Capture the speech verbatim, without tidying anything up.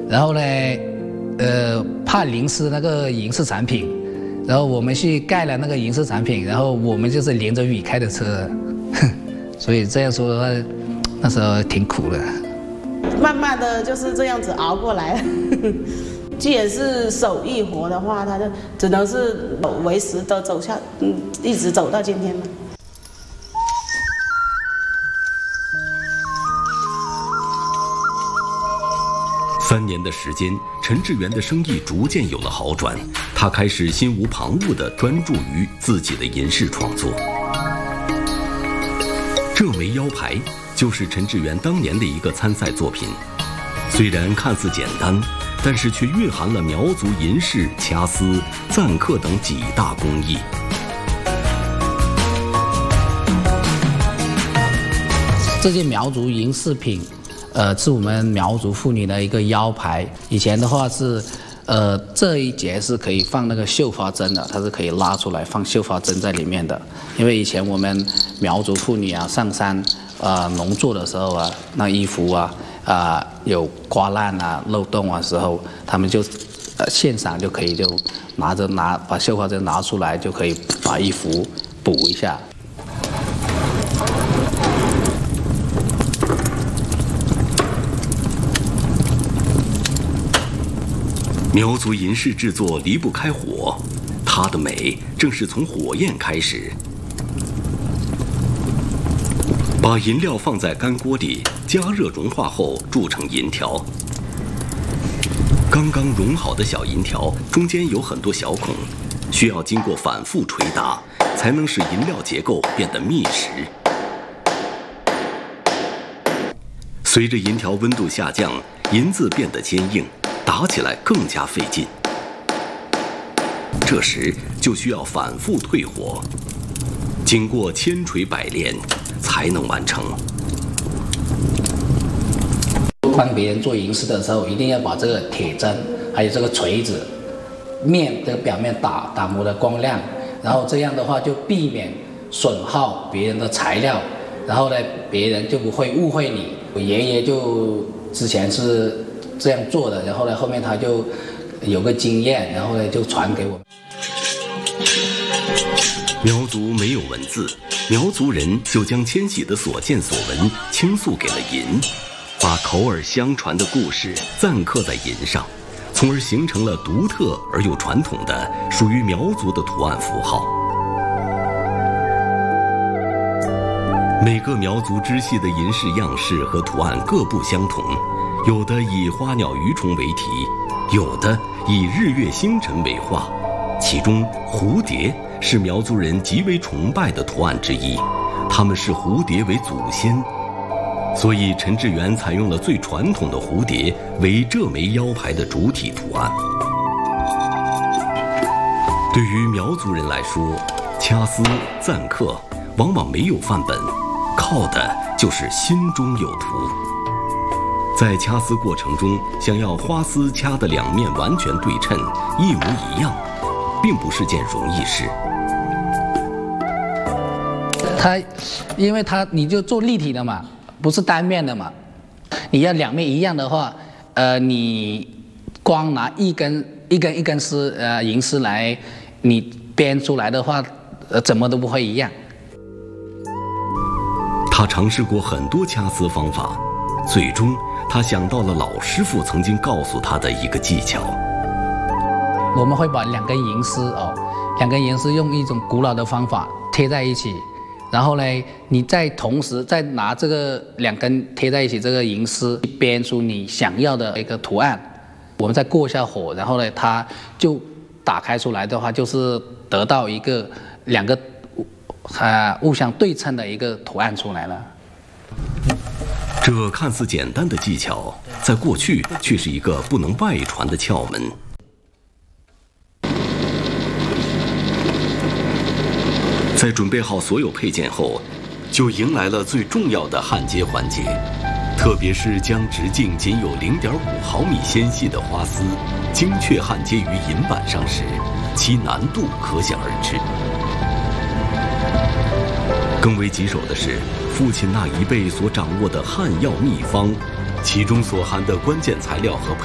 然后呢，呃，怕淋湿那个银饰产品，然后我们去盖了那个银饰产品，然后我们就是淋着雨开的车，所以这样说的话，那时候挺苦的。 慢慢的就是这样子熬过来。既然是手艺活的话，他就只能是为时的走下，嗯，一直走到今天了。 三年的时间，陈志源的生意逐渐有了好转，他开始心无旁骛地专注于自己的银饰创作。这枚腰牌就是陈志源当年的一个参赛作品，虽然看似简单，但是却蕴含了苗族银饰、掐丝、錾刻等几大工艺。 这件苗族银饰品，呃，是我们苗族妇女的一个腰牌。以前的话是，呃，这一节是可以放那个绣花针的，它是可以拉出来放绣花针在里面的。因为以前我们苗族妇女啊上山啊农作的时候啊，那衣服啊。啊、呃，有刮烂啊、漏洞啊时候，他们就呃现场就可以就拿着拿把绣花针拿出来，就可以把衣服补一下。 苗族银饰制作离不开火，它的美正是从火焰开始。把银料放在干锅里，加热融化后铸成银条。刚刚融好的小银条中间有很多小孔，需要经过反复捶打，才能使银料结构变得密实。随着银条温度下降，银子变得坚硬，打起来更加费劲。这时就需要反复退火，经过千锤百炼才能完成。 帮别人做银饰的时候，一定要把这个铁针还有这个锤子面这个表面打打磨的光亮，然后这样的话就避免损耗别人的材料，然后呢别人就不会误会你。我爷爷就之前是这样做的，然后呢后面他就有个经验，然后呢就传给我们。 苗族没有文字，苗族人就将迁徙的所见所闻倾诉给了银，把口耳相传的故事錾刻在银上，从而形成了独特而又传统的属于苗族的图案符号。每个苗族支系的银饰样式和图案各不相同，有的以花鸟鱼虫为题，有的以日月星辰为画，其中蝴蝶是苗族人极为崇拜的图案之一，他们视蝴蝶为祖先，所以陈志源采用了最传统的蝴蝶为这枚腰牌的主体图案。对于苗族人来说，掐丝、錾刻往往没有范本，靠的就是心中有图。在掐丝过程中，想要花丝掐的两面完全对称，一模一样，并不是件容易事。 它，因为它你就做立体的嘛，不是单面的嘛。你要两面一样的话，呃，你光拿一根一根一根丝呃银丝来，你编出来的话，呃，怎么都不会一样。 他尝试过很多掐丝方法，最终他想到了老师傅曾经告诉他的一个技巧。 我们会把两根银丝哦，两根银丝用一种古老的方法贴在一起，然后呢，你再同时再拿这个两根贴在一起这个银丝编出你想要的一个图案，我们再过一下火，然后呢，它就打开出来的话，就是得到一个两个啊互相对称的一个图案出来了。 这看似简单的技巧，在过去却是一个不能外传的窍门。在准备好所有配件后，就迎来了最重要的焊接环节，特别是将直径仅有 零点五毫米纤细的花丝精确焊接于银板上时，其难度可想而知。更为棘手的是，父亲那一辈所掌握的焊药秘方，其中所含的关键材料和